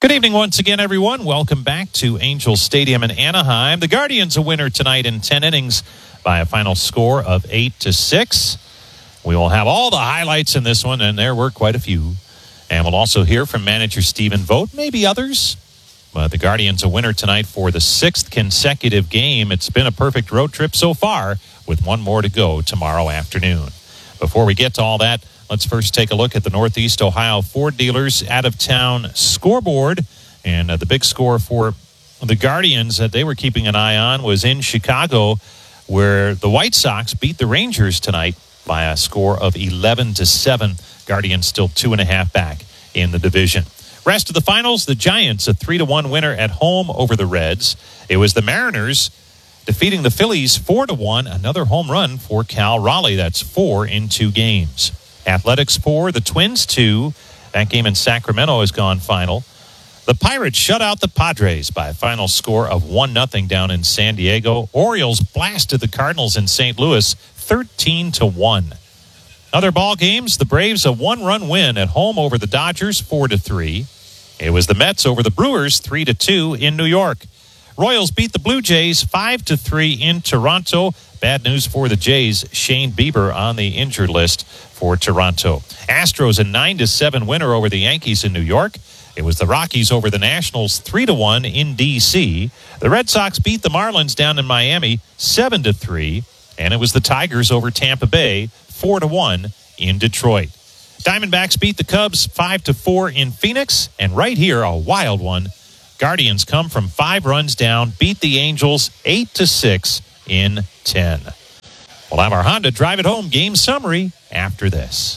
Good evening once again, everyone. Welcome back to Angel Stadium in Anaheim. The Guardians a winner tonight in 10 innings by a final score of 8-6. We will have all the highlights in this one, and there were quite a few. And we'll also hear from manager Stephen Vogt, maybe others. But the Guardians a winner tonight for the 6th consecutive game. It's been a perfect road trip so far, with one more to go tomorrow afternoon. Before we get to all that, let's first take a look at the Northeast Ohio Ford Dealers out-of-town scoreboard. And the big score for the Guardians that they were keeping an eye on was in Chicago, where the White Sox beat the Rangers tonight by a score of 11-7. Guardians still 2.5 back in the division. Rest of the finals, the Giants a 3-1 winner at home over the Reds. It was the Mariners defeating the Phillies 4-1. Another home run for Cal Raleigh. That's 4 in 2 games. Athletics 4, the Twins 2. That game in Sacramento has gone final. The Pirates shut out the Padres by a final score of 1-0 down in San Diego. Orioles blasted the Cardinals in St. Louis 13-1. Other ball games, the Braves a 1-run win at home over the Dodgers 4-3. It was the Mets over the Brewers 3-2 in New York. Royals beat the Blue Jays 5-3 in Toronto. Bad news for the Jays. Shane Bieber on the injured list for Toronto. Astros a 9-7 winner over the Yankees in New York. It was the Rockies over the Nationals 3-1 in D.C. The Red Sox beat the Marlins down in Miami 7-3. And it was the Tigers over Tampa Bay 4-1 in Detroit. Diamondbacks beat the Cubs 5-4 in Phoenix. And right here, a wild one. Guardians come from 5 runs down, beat the Angels 8-6 in 10. We'll have our Honda Drive It Home game summary after this.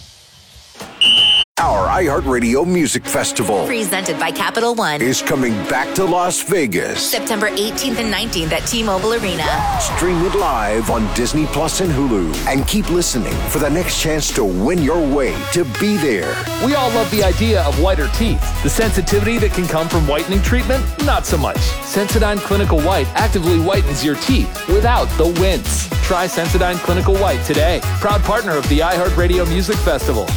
Our iHeartRadio Music Festival, presented by Capital One, is coming back to Las Vegas. September 18th and 19th at T-Mobile Arena. Stream it live on Disney Plus and Hulu. And keep listening for the next chance to win your way to be there. We all love the idea of whiter teeth. The sensitivity that can come from whitening treatment, not so much. Sensodyne Clinical White actively whitens your teeth without the wince. Try Sensodyne Clinical White today. Proud partner of the iHeartRadio Music Festival.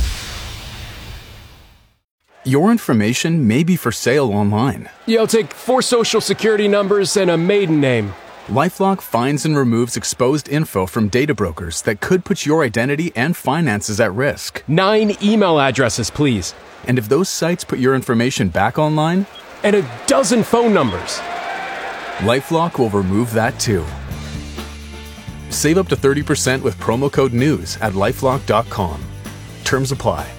Your information may be for sale online. I'll take 4 social security numbers and a maiden name. LifeLock finds and removes exposed info from data brokers that could put your identity and finances at risk. 9 email addresses, please. And if those sites put your information back online? And a dozen phone numbers. LifeLock will remove that too. Save up to 30% with promo code NEWS at LifeLock.com. Terms apply.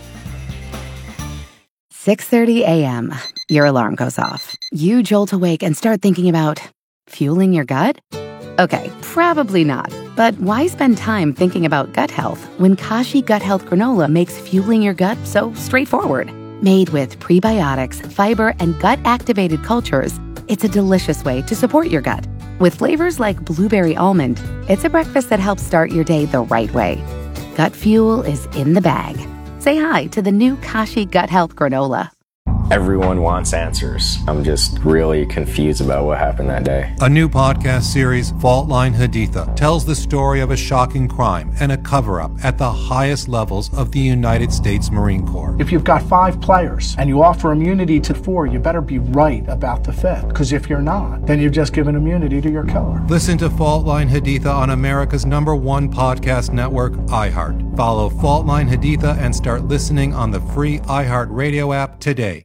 6:30 a.m. Your alarm goes off. You jolt awake and start thinking about fueling your gut? Okay, probably not. But why spend time thinking about gut health when Kashi Gut Health Granola makes fueling your gut so straightforward? Made with prebiotics, fiber, and gut-activated cultures, it's a delicious way to support your gut. With flavors like blueberry almond, it's a breakfast that helps start your day the right way. Gut fuel is in the bag. Say hi to the new Kashi Gut Health Granola. Everyone wants answers. I'm just really confused about what happened that day. A new podcast series, Fault Line Haditha, tells the story of a shocking crime and a cover-up at the highest levels of the United States Marine Corps. If you've got 5 players and you offer immunity to 4, you better be right about the 5th. Because if you're not, then you've just given immunity to your killer. Listen to Fault Line Haditha on America's #1 podcast network, iHeart. Follow Fault Line Haditha and start listening on the free iHeart Radio app today.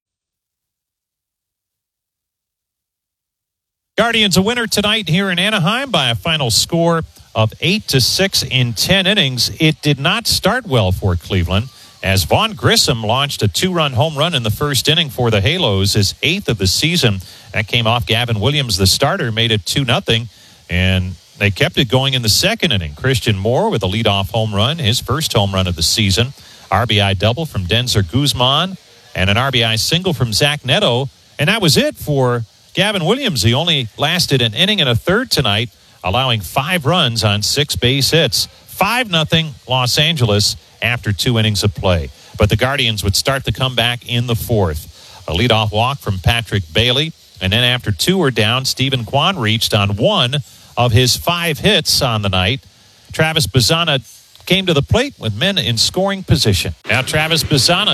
Guardians a winner tonight here in Anaheim by a final score of 8-6 in 10 innings. It did not start well for Cleveland, as Vaughn Grissom launched a 2-run home run in the first inning for the Halos, his 8th of the season. That came off Gavin Williams, the starter, made it 2-0, and they kept it going in the second inning. Christian Moore with a leadoff home run, his first home run of the season. RBI double from Denzer Guzman, and an RBI single from Zach Neto, and that was it for Gavin Williams. He only lasted an inning and a third tonight, allowing 5 runs on 6 base hits. 5-0 Los Angeles after 2 innings of play. But the Guardians would start the comeback in the 4th. A leadoff walk from Patrick Bailey, and then after 2 were down, Stephen Kwan reached on 1 of his 5 hits on the night. Travis Bazzana came to the plate with men in scoring position. Now Travis Bazzana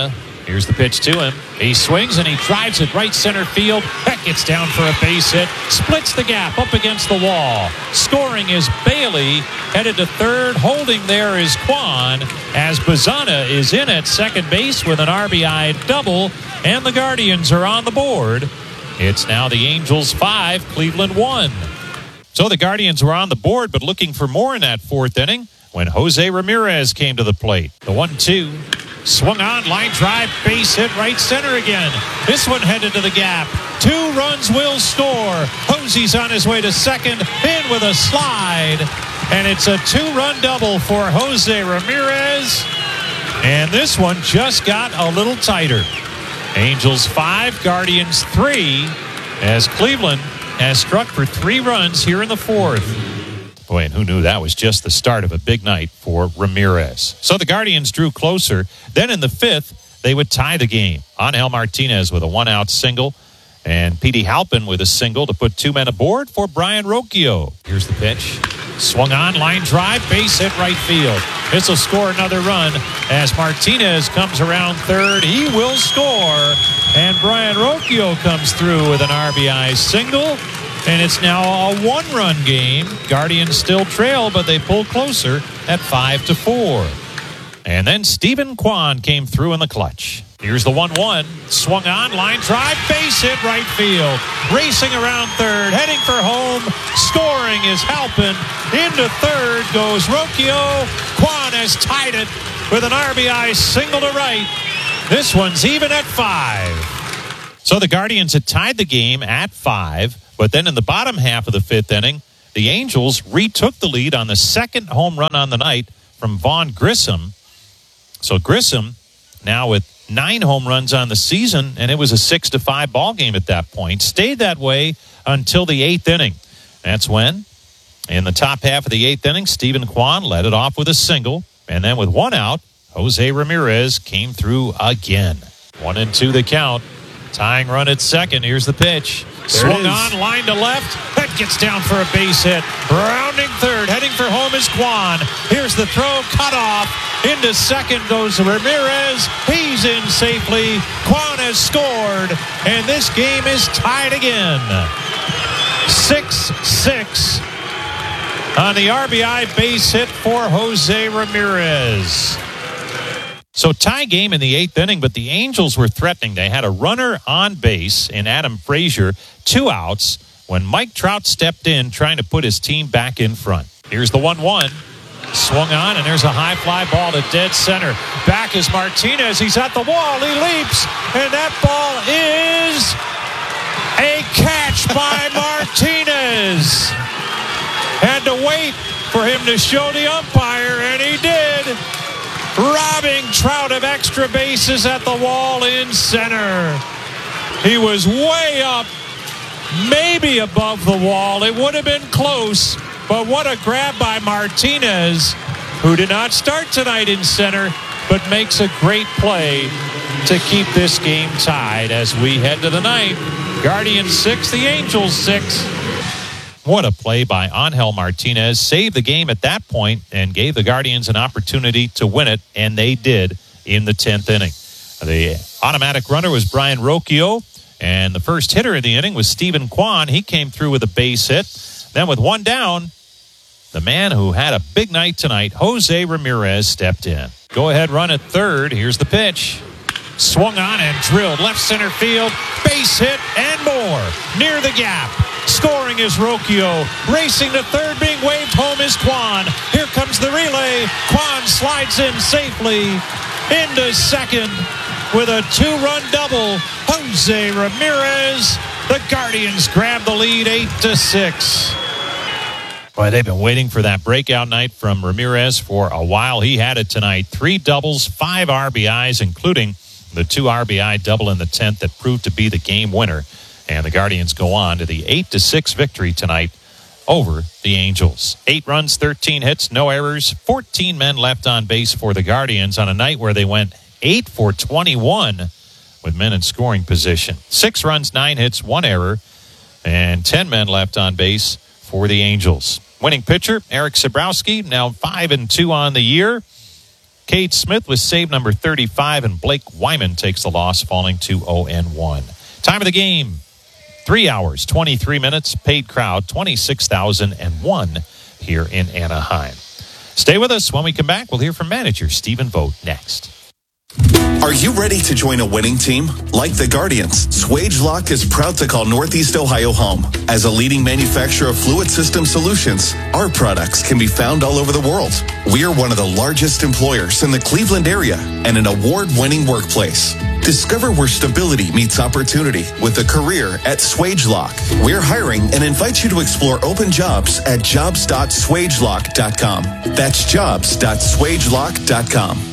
Here's the pitch to him. He swings and he drives it right center field. That gets down for a base hit. Splits the gap up against the wall. Scoring is Bailey. Headed to third. Holding there is Kwan as Bazana is in at second base with an RBI double. And the Guardians are on the board. It's now the Angels 5, Cleveland 1. So the Guardians were on the board, but looking for more in that fourth inning when Jose Ramirez came to the plate. The 1-2. Swung on, line drive, base hit right center again. This one headed to the gap. 2 runs will score. Jose's on his way to second, in with a slide. And it's a 2-run double for Jose Ramirez. And this one just got a little tighter. Angels 5, Guardians 3, as Cleveland has struck for 3 runs here in the fourth. Boy, and who knew that was just the start of a big night for Ramirez. So the Guardians drew closer. Then in the fifth, they would tie the game. Angel Martinez with a 1-out single, and Petey Halpin with a single to put 2 men aboard for Brian Rocchio. Here's the pitch. Swung on, line drive, base hit right field. This will score another run as Martinez comes around third. He will score, and Brian Rocchio comes through with an RBI single. And it's now a 1-run game. Guardians still trail, but they pull closer at 5-4. And then Stephen Kwan came through in the clutch. Here's the 1-1. Swung on, line drive, base hit right field. Racing around third, heading for home. Scoring is Halpin. Into third goes Rocchio. Kwan has tied it with an RBI single to right. This one's even at 5. So the Guardians had tied the game at 5. But then in the bottom half of the fifth inning, the Angels retook the lead on the second home run on the night from Vaughn Grissom. So Grissom now with 9 home runs on the season, and it was a 6-5 ball game at that point. Stayed that way until the 8th inning. That's when, in the top half of the 8th inning, Stephen Kwan led it off with a single. And then with 1 out, Jose Ramirez came through again. 1-2 the count. Tying run at second. Here's the pitch. Swung on, line to left. That gets down for a base hit. Rounding third, heading for home is Kwan. Here's the throw, cut off. Into second goes Ramirez. He's in safely. Kwan has scored, and this game is tied again. 6-6 on the RBI base hit for Jose Ramirez. So tie game in the 8th inning, but the Angels were threatening. They had a runner on base in Adam Frazier, 2 outs, when Mike Trout stepped in trying to put his team back in front. Here's the 1-1. Swung on, and there's a high fly ball to dead center. Back is Martinez. He's at the wall. He leaps, and that ball is a catch by Martinez. Had to wait for him to show the umpire, and he did. Robbing Trout of extra bases at the wall in center. He was way up, maybe above the wall. It would have been close, but what a grab by Martinez, who did not start tonight in center, but makes a great play to keep this game tied as we head to the ninth. Guardians 6, the Angels 6. What a play by Angel Martinez. Saved the game at that point and gave the Guardians an opportunity to win it, and they did in the 10th inning. The automatic runner was Brian Rocchio, and the first hitter of the inning was Stephen Kwan. He came through with a base hit. Then with 1 down, the man who had a big night tonight, Jose Ramirez, stepped in. Go-ahead run at third. Here's the pitch. Swung on and drilled left center field. Base hit and more. Near the gap. Scoring is Rocchio. Racing to third, being waved home is Kwan. Here comes the relay. Kwan slides in safely into second with a 2-run double. Jose Ramirez. The Guardians grab the lead 8-6. Boy, they've been waiting for that breakout night from Ramirez for a while. He had it tonight. 3 doubles, 5 RBIs, including the 2 RBI double in the 10th that proved to be the game winner. And the Guardians go on to the 8-6 victory tonight over the Angels. 8 runs, 13 hits, no errors, 14 men left on base for the Guardians on a night where they went 8 for 21 with men in scoring position. 6 runs, 9 hits, 1 error, and 10 men left on base for the Angels. Winning pitcher, Eric Sabrowski, now 5-2 on the year. Cade Smith with save number 35, and Blake Wyman takes the loss, falling to 0-1. Time of the game, 3 hours, 23 minutes. Paid crowd, 26,001 here in Anaheim. Stay with us. When we come back, we'll hear from manager Stephen Vogt next. Are you ready to join a winning team? Like the Guardians, SwageLock is proud to call Northeast Ohio home. As a leading manufacturer of fluid system solutions, our products can be found all over the world. We are one of the largest employers in the Cleveland area and an award-winning workplace. Discover where stability meets opportunity with a career at SwageLock. We're hiring and invite you to explore open jobs at jobs.swagelock.com. That's jobs.swagelock.com.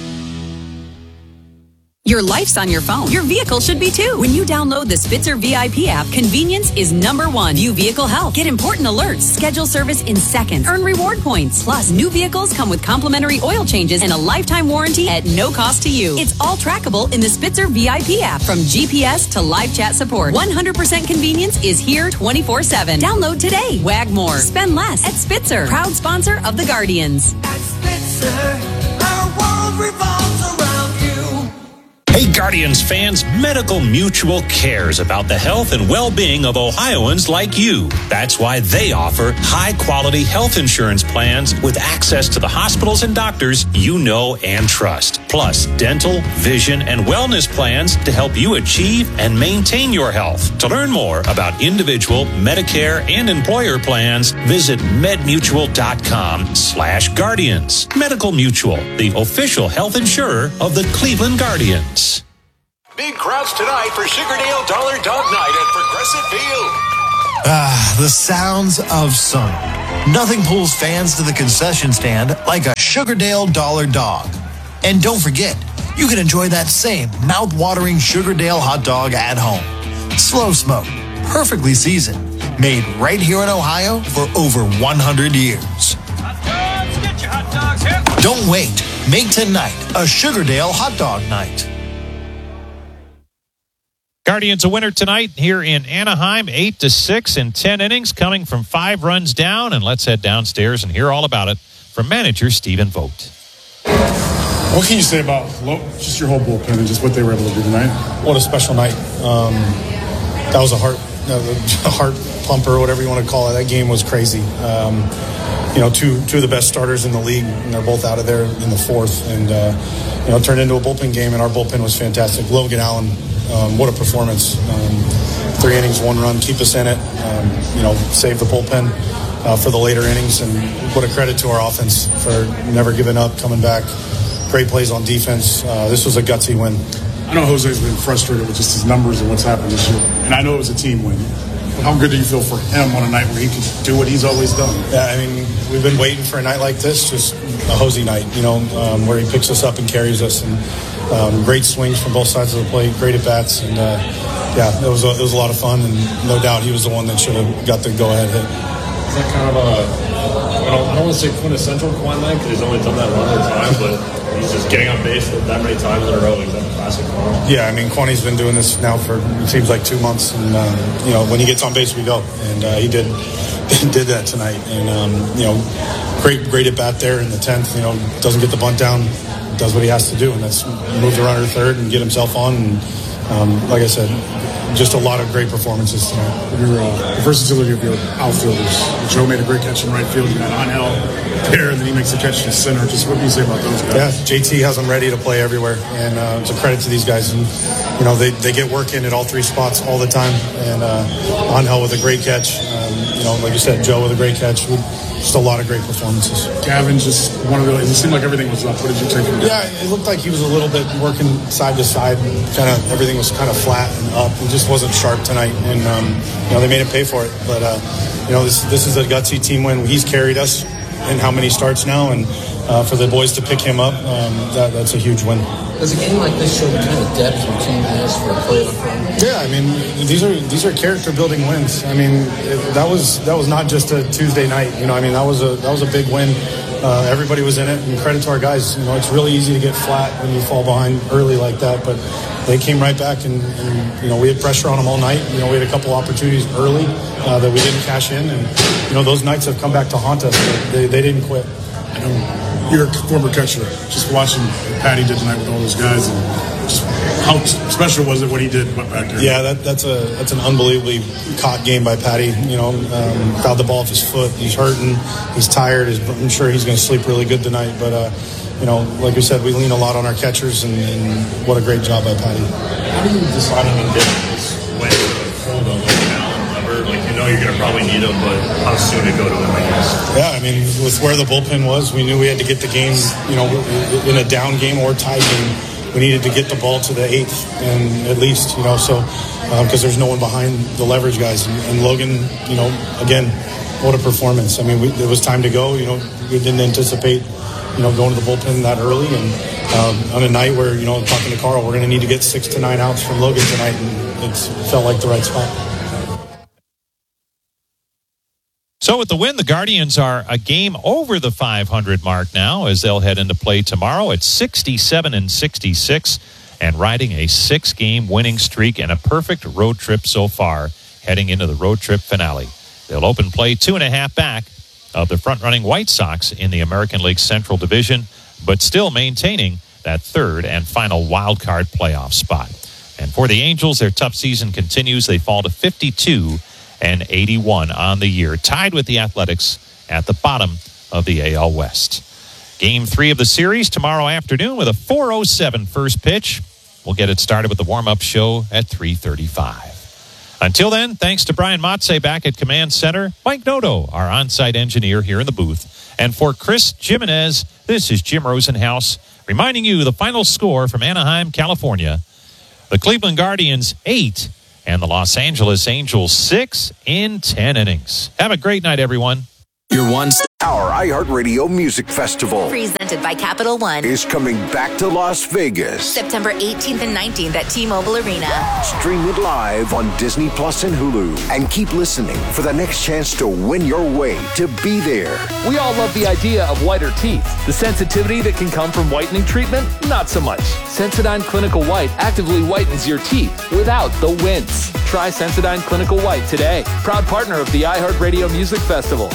Your life's on your phone. Your vehicle should be too. When you download the Spitzer VIP app, convenience is number one. View vehicle health. Get important alerts. Schedule service in seconds. Earn reward points. Plus, new vehicles come with complimentary oil changes and a lifetime warranty at no cost to you. It's all trackable in the Spitzer VIP app. From GPS to live chat support, 100% convenience is here 24/7. Download today. Wag more. Spend less at Spitzer. Proud sponsor of the Guardians. At Spitzer, our world revolves around you. Hey, Guardians fans, Medical Mutual cares about the health and well-being of Ohioans like you. That's why they offer high-quality health insurance plans with access to the hospitals and doctors you know and trust. Plus, dental, vision, and wellness plans to help you achieve and maintain your health. To learn more about individual, Medicare, and employer plans, visit medmutual.com/Guardians. Medical Mutual, the official health insurer of the Cleveland Guardians. Big crowds tonight for Sugardale Dollar Dog Night at Progressive Field. The sounds of summer. Nothing pulls fans to the concession stand like a Sugardale Dollar Dog. And don't forget, you can enjoy that same mouth-watering Sugardale hot dog at home. Slow smoked, perfectly seasoned, made right here in Ohio for over 100 years. Hot dogs, get your hot dogs here. Don't wait. Make tonight a Sugardale hot dog night. Guardians a winner tonight here in Anaheim, 8-6 in 10 innings, coming from 5 runs down. And let's head downstairs and hear all about it from manager Stephen Vogt. What can you say about just your whole bullpen and just what they were able to do tonight? What a special night. That was a heart pumper, whatever you want to call it. That game was crazy. Two of the best starters in the league, and they're both out of there in the fourth. And, it turned into a bullpen game, and our bullpen was fantastic. Logan Allen, what a performance. 3 innings, 1 run, keep us in it. Save the bullpen for the later innings. And what a credit to our offense for never giving up, coming back. Great plays on defense. This was a gutsy win. I know Jose's been frustrated with just his numbers and what's happened this year. And I know it was a team win. How good do you feel for him on a night where he can do what he's always done? Yeah, we've been waiting for a night like this, just a Jose night, where he picks us up and carries us, and great swings from both sides of the plate, great at bats, and it was a lot of fun, and no doubt he was the one that should have got the go-ahead hit. Is that kind of I don't want to say quintessential Quan night because he's only done that one other time, but he's just getting on base that many times in a row. He's a classic Quan. Yeah, Quani's been doing this now for, it seems like 2 months, and when he gets on base, we go, and he did that tonight, and great at bat there in the 10th. Doesn't get the bunt down, does what he has to do, and that's move the runner to third and get himself on. And like I said, just a lot of great performances tonight. The versatility of your outfielders. Joe made a great catch in right field. You had Angel there, and then he makes a catch to center. Just what do you say about those guys? Yeah, JT has them ready to play everywhere, and it's a credit to these guys. And they get work in at all 3 spots all the time. And Angel with a great catch. Like you said, Joe with a great catch. Just a lot of great performances. Gavin, just one of the. It seemed like everything was up. What did you take from that? Yeah, it looked like he was a little bit working side to side. Everything was kind of flat and up. He just wasn't sharp tonight, and they made him pay for it. But this is a gutsy team win. He's carried us in how many starts now, and for the boys to pick him up, that's a huge win. Does a game like this show the kind of depth your team has for a playoff run? Yeah, these are character building wins. That was not just a Tuesday night. That was a big win. Everybody was in it, and credit to our guys. It's really easy to get flat when you fall behind early like that, but they came right back, and we had pressure on them all night. We had a couple opportunities early that we didn't cash in, and those nights have come back to haunt us. They didn't quit. You're a former catcher. Just watching what Patty did tonight with all those guys, and just how special was it what he did back there? Yeah, that's an unbelievably caught game by Patty. Fouled the ball off his foot. He's hurting. He's tired. I'm sure he's going to sleep really good tonight. But like we said, we lean a lot on our catchers, and what a great job by Patty. How do you decide on the difference when to hold a low down lever? Like, you're going to probably need him, but how soon to go to him, I guess? Yeah, I mean, with where the bullpen was, we knew we had to get the game, in a down game or tie game. We needed to get the ball to the 8th, and at least, because there's no one behind the leverage guys. And Logan, again, what a performance. I mean, it was time to go. We didn't anticipate, going to the bullpen that early. And on a night where, talking to Carl, we're going to need to get 6 to 9 outs from Logan tonight, and it felt like the right spot. So with the win, the Guardians are a game over the 500 mark now as they'll head into play tomorrow at 67-66 and riding a 6-game winning streak and a perfect road trip so far heading into the road trip finale. They'll open play 2.5 back of the front-running White Sox in the American League Central Division, but still maintaining that third and final wild card playoff spot. And for the Angels, their tough season continues. They fall to 52-81 on the year, tied with the Athletics at the bottom of the AL West. Game 3 of the series tomorrow afternoon with a 4:07 first pitch. We'll get it started with the warm-up show at 3:35. Until then, thanks to Brian Motze back at Command Center, Mike Noto, our on-site engineer here in the booth, and for Chris Jimenez, this is Jim Rosenhaus reminding you the final score from Anaheim, California. The Cleveland Guardians 8 and the Los Angeles Angels 6 in 10 innings. Have a great night, everyone. Our iHeartRadio Music Festival, presented by Capital One, is coming back to Las Vegas. September 18th and 19th at T-Mobile Arena. Stream it live on Disney Plus and Hulu. And keep listening for the next chance to win your way to be there. We all love the idea of whiter teeth. The sensitivity that can come from whitening treatment, not so much. Sensodyne Clinical White actively whitens your teeth without the wince. Try Sensodyne Clinical White today. Proud partner of the iHeartRadio Music Festival.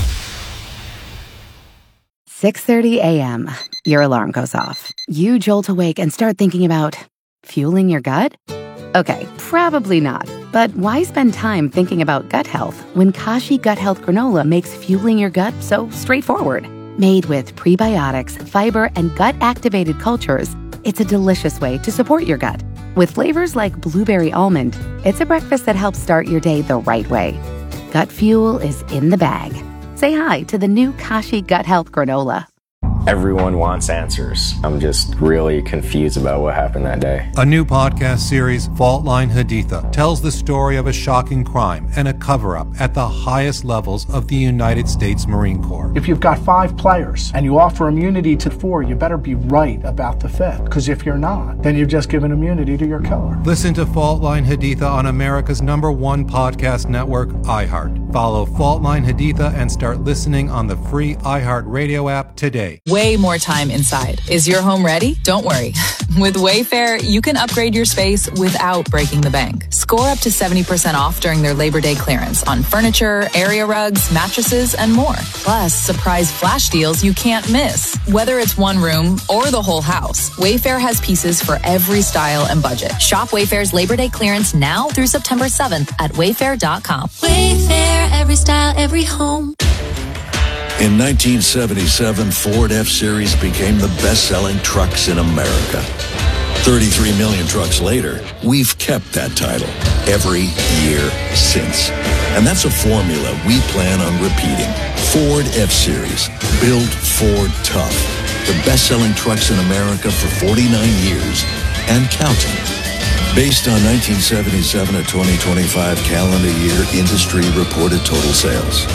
6:30 a.m. Your alarm goes off. You jolt awake and start thinking about fueling your gut? Okay, probably not. But why spend time thinking about gut health when Kashi Gut Health Granola makes fueling your gut so straightforward? Made with prebiotics, fiber, and gut-activated cultures, it's a delicious way to support your gut. With flavors like blueberry almond, it's a breakfast that helps start your day the right way. Gut fuel is in the bag. Say hi to the new Kashi Gut Health Granola. Everyone wants answers. I'm just really confused about what happened that day. A new podcast series, Fault Line Haditha, tells the story of a shocking crime and a cover-up at the highest levels of the United States Marine Corps. If you've got 5 players and you offer immunity to 4, you better be right about the 5th. Because if you're not, then you've just given immunity to your killer. Listen to Fault Line Haditha on America's #1 podcast network, iHeart. Follow Fault Line Haditha and start listening on the free iHeart Radio app today. Way more time inside. Is your home ready? Don't worry. With Wayfair, you can upgrade your space without breaking the bank. Score up to 70% off during their Labor Day clearance on furniture, area rugs, mattresses, and more. Plus, surprise flash deals you can't miss. Whether it's one room or the whole house, Wayfair has pieces for every style and budget. Shop Wayfair's Labor Day clearance now through September 7th at wayfair.com. Wayfair, every style, every home. In 1977, Ford F-Series became the best-selling trucks in America. 33 million trucks later, we've kept that title every year since. And that's a formula we plan on repeating. Ford F-Series, built Ford tough. The best-selling trucks in America for 49 years and counting. Based on 1977 to 2025 calendar year industry reported total sales.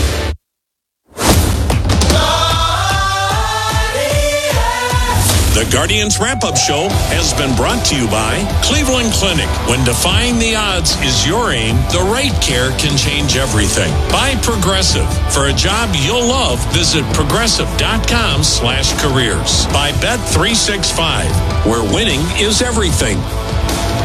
The Guardians Wrap-Up Show has been brought to you by Cleveland Clinic. When defying the odds is your aim, the right care can change everything. By Progressive. For a job you'll love, visit progressive.com/careers. By Bet365, where winning is everything.